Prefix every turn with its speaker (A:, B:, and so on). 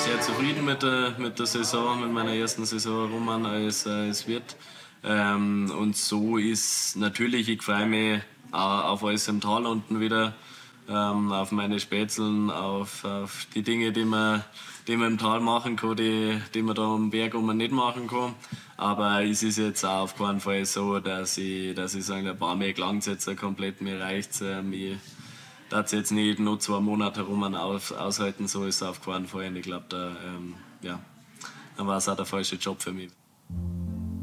A: sehr zufrieden mit der Saison, mit meiner ersten Saison Roman als Wirt. Und so ist natürlich, ich freue mich auch auf alles im Tal unten wieder, auf meine Spätzeln, auf die Dinge, die man im Tal machen kann, die man da am Berg nicht machen kann. Aber es ist jetzt auch auf keinen Fall so, dass ich sage, ein paar Mal langt es jetzt komplett, mir reicht es. Darf jetzt nicht nur 2 Monate herum aushalten, so ist es auf keinen Fall. Und ich glaube, dann war es auch der falsche Job für mich.